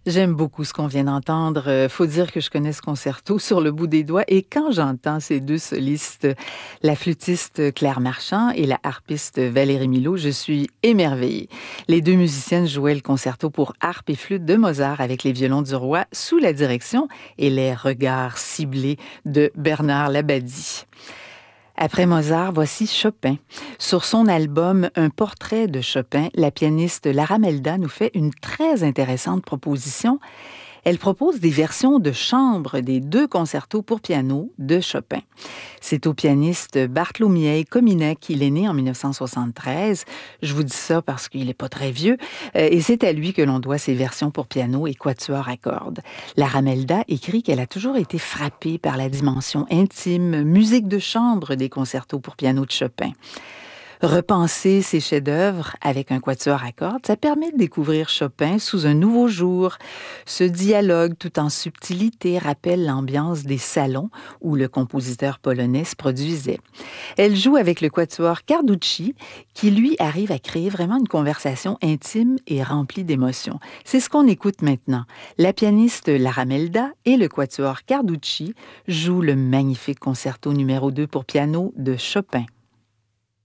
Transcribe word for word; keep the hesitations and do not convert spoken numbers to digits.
J'aime beaucoup ce qu'on vient d'entendre. Euh, faut dire que je connais ce concerto sur le bout des doigts et quand j'entends ces deux solistes, la flûtiste Claire Marchand et la harpiste Valérie Milot, je suis émerveillée. Les deux musiciennes jouaient le concerto pour harpe et flûte de Mozart avec les violons du roi sous la direction et les regards ciblés de Bernard Labadie. Après Mozart, voici Chopin. Sur son album Un portrait de Chopin, la pianiste Lara Melda nous fait une très intéressante proposition. Elle propose des versions de chambre des deux concertos pour piano de Chopin. C'est au pianiste Bartłomiej Kominek qu'il est né en dix-neuf cent soixante-treize. Je vous dis ça parce qu'il n'est pas très vieux. Euh, et c'est à lui que l'on doit ces versions pour piano et quatuor à cordes. Lara Melda écrit qu'elle a toujours été frappée par la dimension intime, musique de chambre des concertos pour piano de Chopin. Repenser ses chefs-d'œuvre avec un quatuor à cordes, ça permet de découvrir Chopin sous un nouveau jour. Ce dialogue, tout en subtilité, rappelle l'ambiance des salons où le compositeur polonais se produisait. Elle joue avec le quatuor Carducci, qui lui arrive à créer vraiment une conversation intime et remplie d'émotions. C'est ce qu'on écoute maintenant. La pianiste Lara Melda et le quatuor Carducci jouent le magnifique concerto numéro deux pour piano de Chopin.